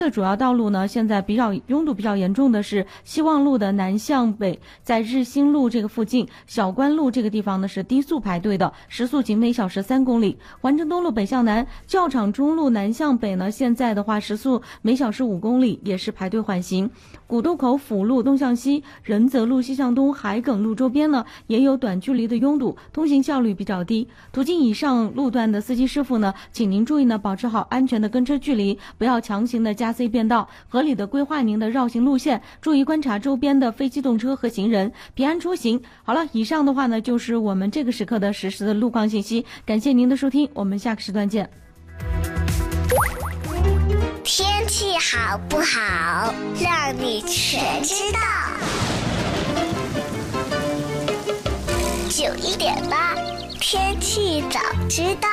的主要道路呢，现在拥堵比较严重的是希望路的南向北，在日新路这个附近，小关路这个地方呢是低速排队的，时速仅每小时3公里。环城东路北向南，教场中路南向北呢，现在的话时速每小时5公里，也是排队缓行。古渡口辅路东向西，仁泽路西向东，海埂路周边呢也有短距离的拥堵，通行效率比较低。途经以上路段的司机师傅呢，请您注意呢，保持好安全的跟车距离，不要强行的加 C 变道，合理的规划您的绕行路线，注意观察周边的非机动车和行人，平安出行。好了，以上的话呢就是我们这个时刻的实时的路况信息，感谢您的收听，我们下个时段见。 天气好不好，让你全知道。9:18，天气早知道。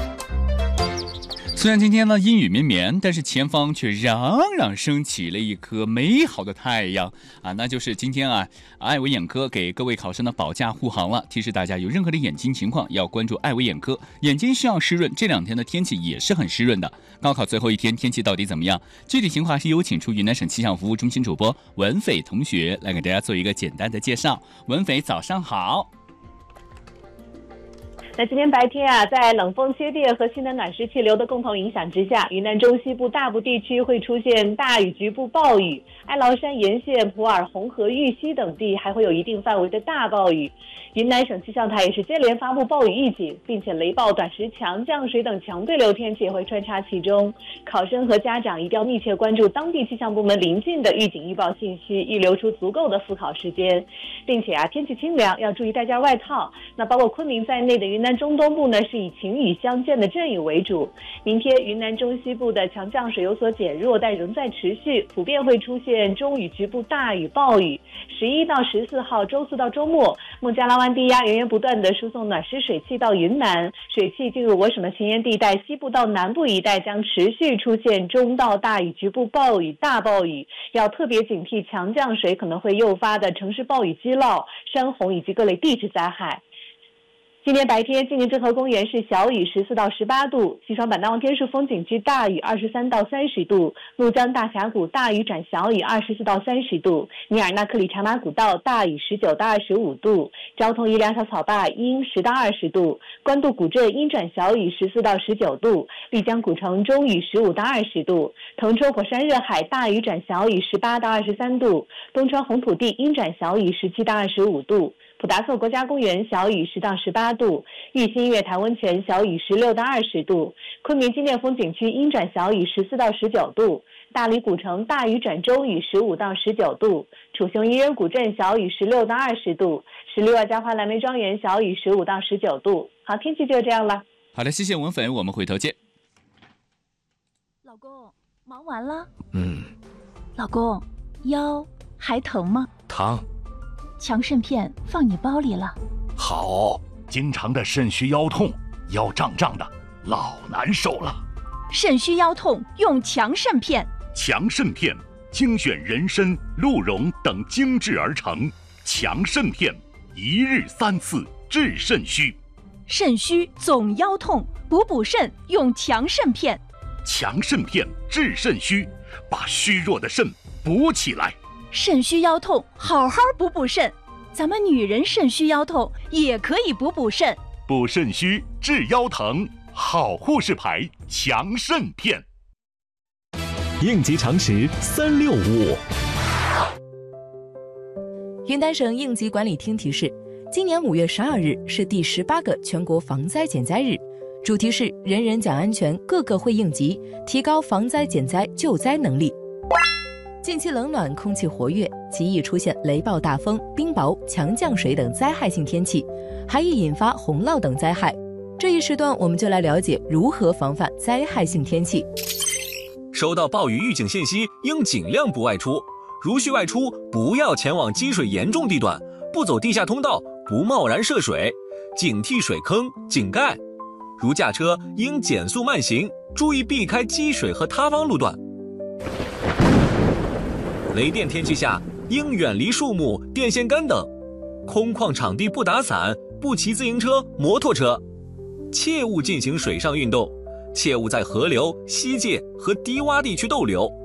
虽然今天呢阴雨绵绵，但是前方却冉冉升起了一颗美好的太阳啊！那就是今天啊，爱维眼科给各位考生的保驾护航了，提示大家有任何的眼睛情况要关注爱维眼科，眼睛需要湿润，这2天的天气也是很湿润的。高考最后一天天气到底怎么样？具体情况是有请出云南省气象服务中心主播文斐同学来给大家做一个简单的介绍。文斐，早上好。 那今天白天啊，在冷风歇电和西南暖湿气流的共同影响之下，云南中西部大部地区会出现大雨局部暴雨，哀牢山沿线、普洱、红河、玉溪等地还会有一定范围的大暴雨。云南省气象台也是接连发布暴雨预警，并且雷暴、短时强降水等强对流天气也会穿插其中。考生和家长一定要密切关注当地气象部门临近的预警预报信息，预留出足够的复考时间，并且啊，天气清凉，要注意带件外套。那包括昆明在内的云南中东部呢，是以晴雨相间的阵雨为主。明天云南中西部的强降水有所减弱，但仍在持续，普遍会出现中雨、局部大雨、暴雨。11到14号周四到周末，孟加拉湾低压源源不断的输送暖湿水汽到云南，水汽进入我省的前沿地带，西部到南部一带将持续出现中到大雨、局部暴雨、大暴雨，要特别警惕强降水可能会诱发的城市暴雨积涝、山洪以及各类地质灾害。今天白天，金陵镇河公园是小雨14到18度，西双版纳望天树风景区大雨23到30度，怒江大峡谷大雨转小雨24到30度，尼尔纳克里查马古道大雨19到25度，交通宜良小草坝阴10到20度，官渡古镇阴转小雨14到19度，丽江古城中雨15到20度，腾冲火山热海大雨转小雨18到23度，东川红土地阴转小雨17到25度，普达措国家公园小雨10到18度，玉溪月潭温泉小雨16到20度，昆明金殿风景区阴转小雨14到19度，大理古城大雨转中雨15到19度，楚雄彝人古镇小雨16到20度，16万家花蓝莓庄园小雨15到19度。好，天气就这样了。 好的，谢谢文粉，我们回头见。 老公，忙完了？老公，腰还疼吗？ 疼。 强肾片放你包里了。 好，经常的肾虚腰痛，腰胀胀的，老难受了。 肾虚腰痛用强肾片。 强肾片精选人参、鹿茸等精制而成，强肾片1日3次治肾虚。 肾虚总腰痛，补肾用强肾片。 强肾片治肾虚，把虚弱的肾补起来。 肾虚腰痛好好补肾，咱们女人肾虚腰痛也可以补肾。 补肾虚治腰疼，好护士牌强肾片。 应急常识365。 云南省应急管理厅提示，今年5月12日是第18个全国防灾减灾日，主题是人人讲安全，个个会应急，提高防灾减灾救灾能力。近期冷暖，空气活跃，极易出现雷暴大风、冰雹、强降水等灾害性天气，还易引发洪涝等灾害。这一时段我们就来了解如何防范灾害性天气。 收到暴雨预警信息，应尽量不外出。如需外出，不要前往积水严重地段，不走地下通道，不贸然涉水，警惕水坑、井盖。如驾车，应减速慢行，注意避开积水和塌方路段。雷电天气下，应远离树木、电线杆等。空旷场地不打伞，不骑自行车、摩托车。切勿进行水上运动，切勿在河流、溪涧和低洼地区逗留。